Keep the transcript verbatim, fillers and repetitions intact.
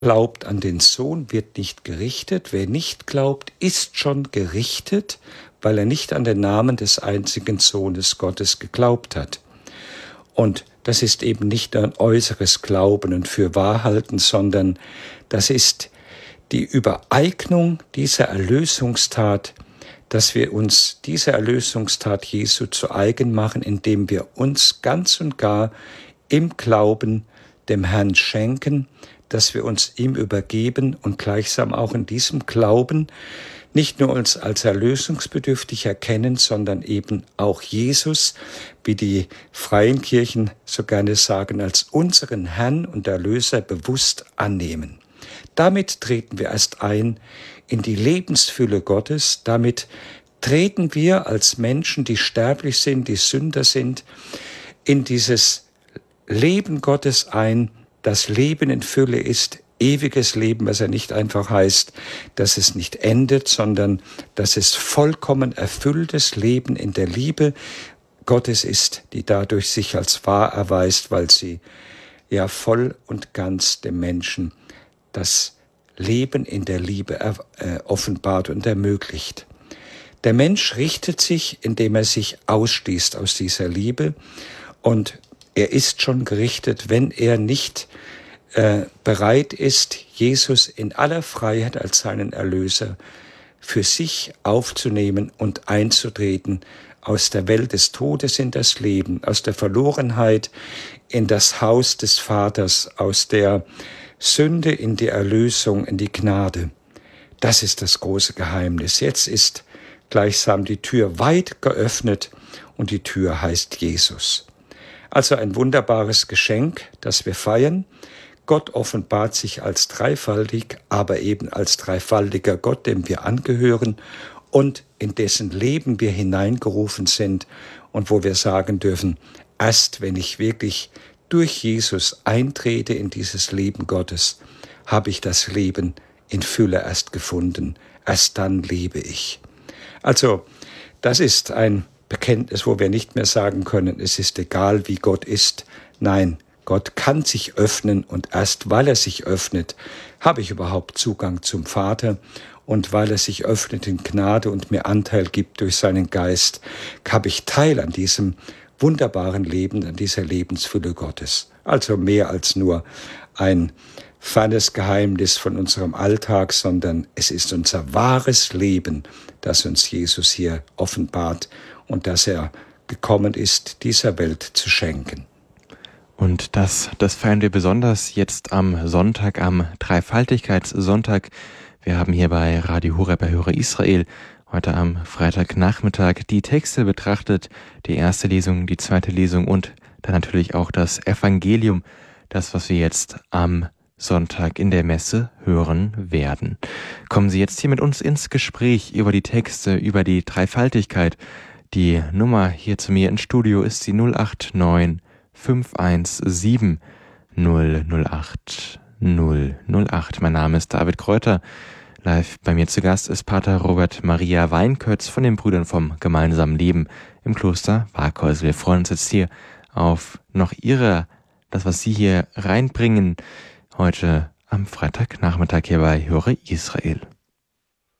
glaubt an den Sohn, wird nicht gerichtet. Wer nicht glaubt, ist schon gerichtet, weil er nicht an den Namen des einzigen Sohnes Gottes geglaubt hat. Und das ist eben nicht nur ein äußeres Glauben und Fürwahrhalten, sondern das ist die Übereignung dieser Erlösungstat, dass wir uns diese Erlösungstat Jesu zu eigen machen, indem wir uns ganz und gar im Glauben dem Herrn schenken, dass wir uns ihm übergeben und gleichsam auch in diesem Glauben nicht nur uns als erlösungsbedürftig erkennen, sondern eben auch Jesus, wie die freien Kirchen so gerne sagen, als unseren Herrn und Erlöser bewusst annehmen. Damit treten wir erst ein in die Lebensfülle Gottes. Damit treten wir als Menschen, die sterblich sind, die Sünder sind, in dieses Leben Gottes ein, das Leben in Fülle ist, ewiges Leben, was ja nicht einfach heißt, dass es nicht endet, sondern dass es vollkommen erfülltes Leben in der Liebe Gottes ist, die dadurch sich als wahr erweist, weil sie ja voll und ganz dem Menschen das Leben in der Liebe äh, offenbart und ermöglicht. Der Mensch richtet sich, indem er sich ausschließt aus dieser Liebe, und er ist schon gerichtet, wenn er nicht äh, bereit ist, Jesus in aller Freiheit als seinen Erlöser für sich aufzunehmen und einzutreten, aus der Welt des Todes in das Leben, aus der Verlorenheit in das Haus des Vaters, aus der Sünde in die Erlösung, in die Gnade. Das ist das große Geheimnis. Jetzt ist gleichsam die Tür weit geöffnet und die Tür heißt Jesus. Also ein wunderbares Geschenk, das wir feiern. Gott offenbart sich als dreifaltig, aber eben als dreifaltiger Gott, dem wir angehören und in dessen Leben wir hineingerufen sind und wo wir sagen dürfen, erst wenn ich wirklich durch Jesus eintrete in dieses Leben Gottes, habe ich das Leben in Fülle erst gefunden. Erst dann lebe ich. Also, das ist ein Bekenntnis, wo wir nicht mehr sagen können, es ist egal, wie Gott ist. Nein, Gott kann sich öffnen und erst weil er sich öffnet, habe ich überhaupt Zugang zum Vater, und weil er sich öffnet in Gnade und mir Anteil gibt durch seinen Geist, habe ich Teil an diesem wunderbaren Leben, an dieser Lebensfülle Gottes. Also mehr als nur ein fernes Geheimnis von unserem Alltag, sondern es ist unser wahres Leben, das uns Jesus hier offenbart und dass er gekommen ist, dieser Welt zu schenken. Und das, das feiern wir besonders jetzt am Sonntag, am Dreifaltigkeitssonntag. Wir haben hier bei Radio Horeb bei Höre Israel heute am Freitagnachmittag die Texte betrachtet, die erste Lesung, die zweite Lesung und dann natürlich auch das Evangelium, das, was wir jetzt am Sonntag in der Messe hören werden. Kommen Sie jetzt hier mit uns ins Gespräch über die Texte, über die Dreifaltigkeit. Die Nummer hier zu mir ins Studio ist die null acht neun fünf eins sieben null null acht null null acht. Mein Name ist David Kräuter. Live bei mir zu Gast ist Pater Robert Maria Weinkötz von den Brüdern vom gemeinsamen Leben im Kloster Warkhäusl. Wir freuen uns jetzt hier auf noch Ihre, das, was Sie hier reinbringen, heute am Freitagnachmittag hier bei Höre Israel.